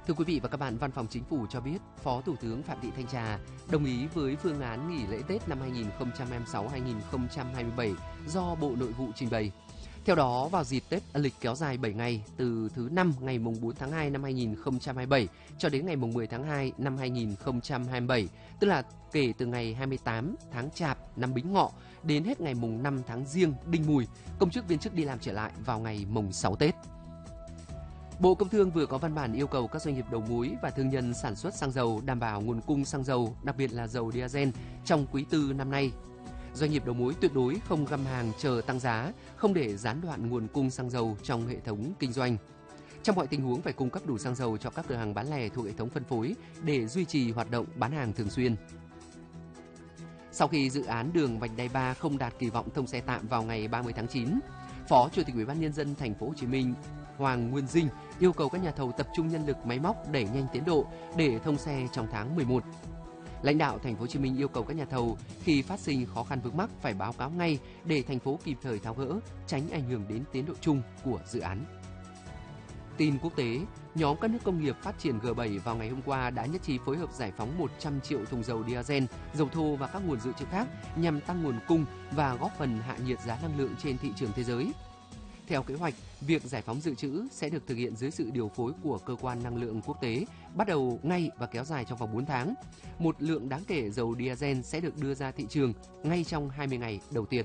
Thưa quý vị và các bạn, Văn phòng Chính phủ cho biết, Phó Thủ tướng Phạm Thị Thanh Trà đồng ý với phương án nghỉ lễ Tết năm 2026-2027 do Bộ Nội vụ trình bày. Theo đó, vào dịp Tết âm lịch kéo dài 7 ngày, từ thứ Năm ngày mùng 4 tháng 2 năm 2027 cho đến ngày mùng 10 tháng 2 năm 2027, tức là kể từ ngày 28 tháng Chạp năm Bính Ngọ đến hết ngày mùng 5 tháng Giêng Đinh Mùi, công chức viên chức đi làm trở lại vào ngày mùng 6 Tết. Bộ Công Thương vừa có văn bản yêu cầu các doanh nghiệp đầu mối và thương nhân sản xuất xăng dầu đảm bảo nguồn cung xăng dầu, đặc biệt là dầu diesel trong quý tư năm nay. Doanh nghiệp đầu mối tuyệt đối không găm hàng chờ tăng giá, không để gián đoạn nguồn cung xăng dầu trong hệ thống kinh doanh. Trong mọi tình huống phải cung cấp đủ xăng dầu cho các cửa hàng bán lẻ thuộc hệ thống phân phối để duy trì hoạt động bán hàng thường xuyên. Sau khi dự án đường vành đai 3 không đạt kỳ vọng thông xe tạm vào ngày 30 tháng 9, Phó Chủ tịch Ủy ban Nhân dân Thành phố Hồ Chí Minh Hoàng Nguyên Dinh yêu cầu các nhà thầu tập trung nhân lực máy móc đẩy nhanh tiến độ để thông xe trong tháng 11. Lãnh đạo Thành phố Hồ Chí Minh yêu cầu các nhà thầu khi phát sinh khó khăn vướng mắc phải báo cáo ngay để thành phố kịp thời tháo gỡ, tránh ảnh hưởng đến tiến độ chung của dự án. Tin quốc tế, nhóm các nước công nghiệp phát triển G7 vào ngày hôm qua đã nhất trí phối hợp giải phóng 100 triệu thùng dầu diesel, dầu thô và các nguồn dự trữ khác nhằm tăng nguồn cung và góp phần hạ nhiệt giá năng lượng trên thị trường thế giới. Theo kế hoạch, việc giải phóng dự trữ sẽ được thực hiện dưới sự điều phối của Cơ quan Năng lượng Quốc tế, bắt đầu ngay và kéo dài trong vòng 4 tháng. Một lượng đáng kể dầu diesel sẽ được đưa ra thị trường ngay trong 20 ngày đầu tiên.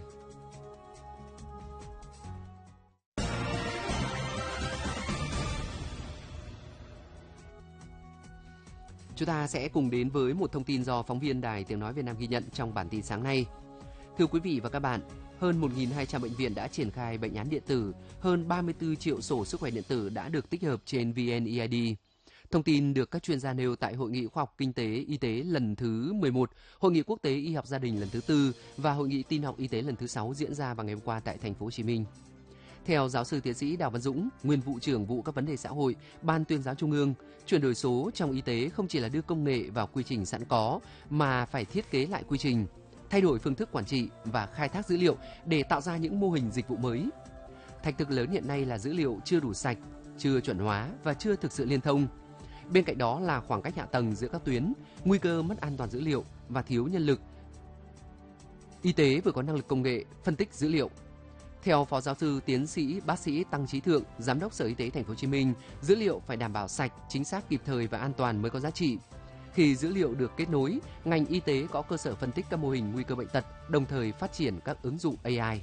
Chúng ta sẽ cùng đến với một thông tin do phóng viên Đài Tiếng Nói Việt Nam ghi nhận trong bản tin sáng nay. Thưa quý vị và các bạn, hơn 1.200 bệnh viện đã triển khai bệnh án điện tử, hơn 34 triệu sổ sức khỏe điện tử đã được tích hợp trên VNeID. Thông tin được các chuyên gia nêu tại Hội nghị Khoa học Kinh tế Y tế lần thứ 11, Hội nghị Quốc tế Y học gia đình lần thứ 4 và Hội nghị Tin học Y tế lần thứ 6 diễn ra vào ngày hôm qua tại Thành phố Hồ Chí Minh. Theo giáo sư tiến sĩ Đào Văn Dũng, nguyên vụ trưởng vụ các vấn đề xã hội, Ban Tuyên giáo Trung ương, chuyển đổi số trong y tế không chỉ là đưa công nghệ vào quy trình sẵn có mà phải thiết kế lại quy trình, thay đổi phương thức quản trị và khai thác dữ liệu để tạo ra những mô hình dịch vụ mới. Thách thức lớn hiện nay là dữ liệu chưa đủ sạch, chưa chuẩn hóa và chưa thực sự liên thông. Bên cạnh đó là khoảng cách hạ tầng giữa các tuyến, nguy cơ mất an toàn dữ liệu và thiếu nhân lực. Y tế vừa có năng lực công nghệ, phân tích dữ liệu. Theo Phó Giáo sư Tiến sĩ Bác sĩ Tăng Trí Thượng, Giám đốc Sở Y tế Thành phố Hồ Chí Minh, dữ liệu phải đảm bảo sạch, chính xác, kịp thời và an toàn mới có giá trị. Khi dữ liệu được kết nối, ngành y tế có cơ sở phân tích các mô hình nguy cơ bệnh tật, đồng thời phát triển các ứng dụng AI.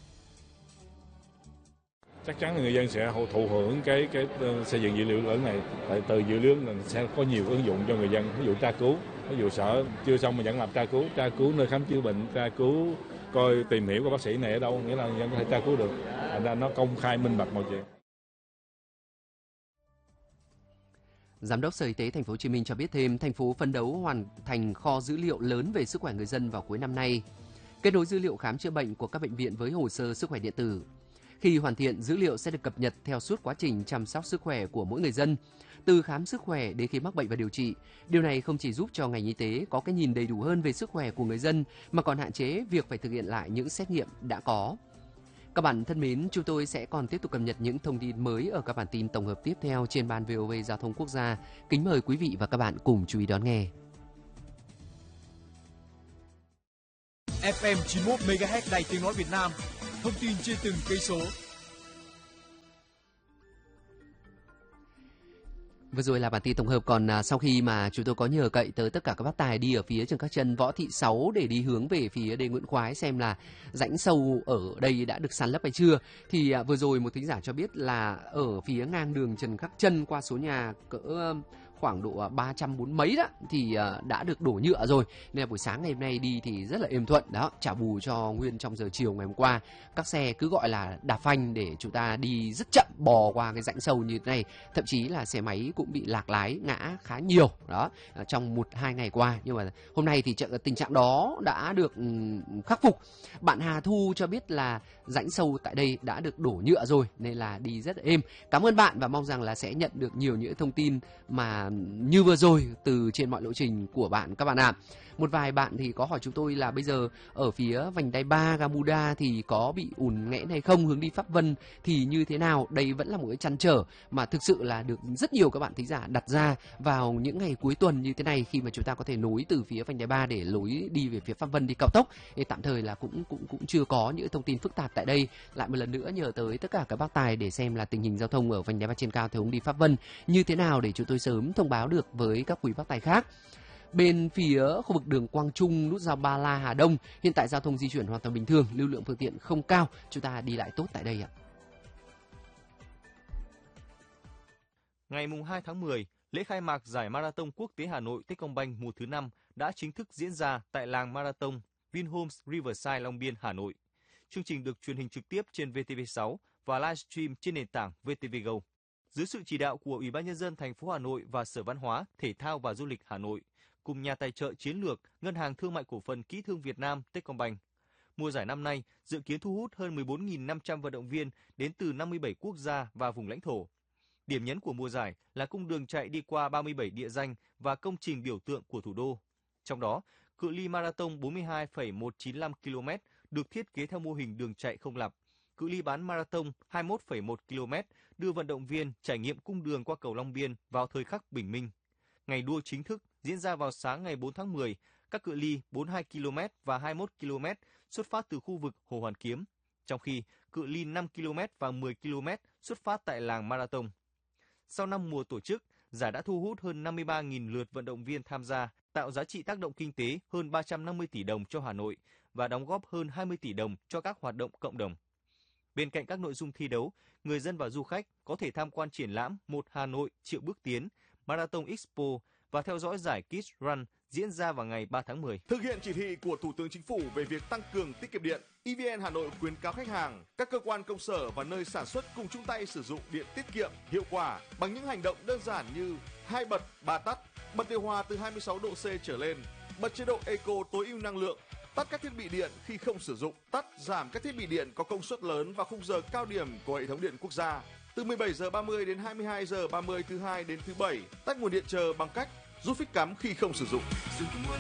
Chắc chắn là người dân sẽ thụ hưởng cái xây dựng dữ liệu lớn này. Tại từ dữ liệu là sẽ có nhiều ứng dụng cho người dân, ví dụ tra cứu, ví dụ sợ chưa xong mà vẫn làm tra cứu nơi khám chữa bệnh, tra cứu coi tìm hiểu của bác sĩ này ở đâu, nghĩa là người dân có thể tra cứu được. Thành ra nó công khai minh bạch mọi chuyện. Giám đốc Sở Y tế Thành phố Hồ Chí Minh cho biết thêm, thành phố phấn đấu hoàn thành kho dữ liệu lớn về sức khỏe người dân vào cuối năm nay, kết nối dữ liệu khám chữa bệnh của các bệnh viện với hồ sơ sức khỏe điện tử. Khi hoàn thiện, dữ liệu sẽ được cập nhật theo suốt quá trình chăm sóc sức khỏe của mỗi người dân, từ khám sức khỏe đến khi mắc bệnh và điều trị. Điều này không chỉ giúp cho ngành y tế có cái nhìn đầy đủ hơn về sức khỏe của người dân, mà còn hạn chế việc phải thực hiện lại những xét nghiệm đã có. Các bạn thân mến, chúng tôi sẽ còn tiếp tục cập nhật những thông tin mới ở các bản tin tổng hợp tiếp theo trên Ban VOV Giao thông Quốc gia. Kính mời quý vị và các bạn cùng chú ý đón nghe. FM 91 MHz Đài Tiếng Nói Việt Nam. Thông tin trên từng cây số. Vừa rồi là bản tin tổng hợp, còn sau khi mà chúng tôi có nhờ cậy tới tất cả các bác tài đi ở phía Trần Các Trân, Võ Thị Sáu để đi hướng về phía đê Nguyễn Khoái xem là rãnh sâu ở đây đã được san lấp hay chưa, thì vừa rồi một thính giả cho biết là ở phía ngang đường Trần Khắc Trân qua số nhà cỡ khoảng độ 340 mấy đó thì đã được đổ nhựa rồi, nên là buổi sáng ngày hôm nay đi thì rất là êm thuận đó, trả bù cho nguyên trong giờ chiều ngày hôm qua các xe cứ gọi là đạp phanh để chúng ta đi rất chậm bò qua cái rãnh sâu như thế này, thậm chí là xe máy cũng bị lạc lái ngã khá nhiều đó trong 1-2 ngày qua, nhưng mà hôm nay thì tình trạng đó đã được khắc phục. Bạn Hà Thu cho biết là rãnh sâu tại đây đã được đổ nhựa rồi nên là đi rất là êm. Cảm ơn bạn và mong rằng là sẽ nhận được nhiều những thông tin mà như vừa rồi từ trên mọi lộ trình của bạn các bạn ạ. Một vài bạn thì có hỏi chúng tôi là bây giờ ở phía vành đai 3 Gamuda thì có bị ùn nghẽn hay không, hướng đi Pháp Vân thì như thế nào. Đây vẫn là một cái trăn trở mà thực sự là được rất nhiều các bạn thính giả đặt ra vào những ngày cuối tuần như thế này, khi mà chúng ta có thể nối từ phía vành đai 3 để lối đi về phía Pháp Vân đi cao tốc. Thì tạm thời là cũng chưa có những thông tin phức tạp tại đây. Lại một lần nữa nhờ tới tất cả các bác tài để xem là tình hình giao thông ở vành đai 3 trên cao theo hướng đi Pháp Vân như thế nào để chúng tôi sớm thông báo được với các quý bác tài khác. Bên phía khu vực đường Quang Trung, nút giao Ba La Hà Đông, hiện tại giao thông di chuyển hoàn toàn bình thường, lưu lượng phương tiện không cao, chúng ta đi lại tốt tại đây ạ. Ngày 2 tháng 10, lễ khai mạc giải Marathon Quốc tế Hà Nội Techcombank mùa thứ 5 đã chính thức diễn ra tại làng Marathon Vinhomes Riverside Long Biên, Hà Nội. Chương trình được truyền hình trực tiếp trên VTV6 và livestream trên nền tảng VTV Go. Dưới sự chỉ đạo của Ủy ban Nhân dân thành phố Hà Nội và Sở Văn hóa, Thể thao và Du lịch Hà Nội, cùng nhà tài trợ chiến lược Ngân hàng Thương mại Cổ phần Kỹ thương Việt Nam Techcombank. Mùa giải năm nay dự kiến thu hút hơn 14.500 vận động viên đến từ 57 quốc gia và vùng lãnh thổ. Điểm nhấn của mùa giải là cung đường chạy đi qua 37 địa danh và công trình biểu tượng của thủ đô. Trong đó, cự ly marathon 42,195 km được thiết kế theo mô hình đường chạy không lặp. Cự ly bán marathon 21,1 km đưa vận động viên trải nghiệm cung đường qua cầu Long Biên vào thời khắc bình minh. Ngày đua chính thức diễn ra vào sáng ngày 4 tháng 10, các cự ly 42 km và 21 km xuất phát từ khu vực Hồ Hoàn Kiếm, trong khi cự ly 5 km và 10 km xuất phát tại làng Marathon. Sau 5 mùa tổ chức, giải đã thu hút hơn 53.000 lượt vận động viên tham gia, tạo giá trị tác động kinh tế hơn 350 tỷ đồng cho Hà Nội và đóng góp hơn 20 tỷ đồng cho các hoạt động cộng đồng. Bên cạnh các nội dung thi đấu, người dân và du khách có thể tham quan triển lãm Một Hà Nội triệu bước tiến, Marathon Expo và theo dõi giải Kids Run diễn ra vào ngày 3 tháng 10. Thực hiện chỉ thị của Thủ tướng Chính phủ về việc tăng cường tiết kiệm điện, EVN Hà Nội khuyến cáo khách hàng, các cơ quan công sở và nơi sản xuất cùng chung tay sử dụng điện tiết kiệm, hiệu quả bằng những hành động đơn giản như 2 bật, 3 tắt, bật điều hòa từ 26 độ C trở lên, bật chế độ Eco tối ưu năng lượng, tắt các thiết bị điện khi không sử dụng, tắt giảm các thiết bị điện có công suất lớn vào khung giờ cao điểm của hệ thống điện quốc gia. Từ 17 giờ 30 đến 22 giờ 30 thứ hai đến thứ bảy, tắt nguồn điện chờ bằng cách rút phích cắm khi không sử dụng.